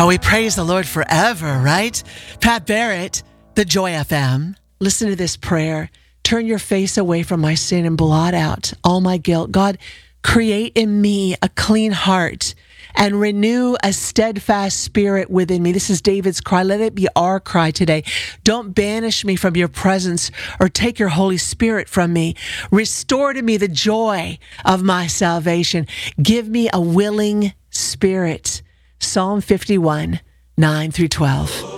Oh, we praise the Lord forever, right? Pat Barrett, the Joy FM. Listen to this prayer. Turn your face away from my sin and blot out all my guilt. God, create in me a clean heart and renew a steadfast spirit within me. This is David's cry. Let it be our cry today. Don't banish me from your presence or take your Holy Spirit from me. Restore to me the joy of my salvation. Give me a willing spirit. Psalm 51, 9 through 12.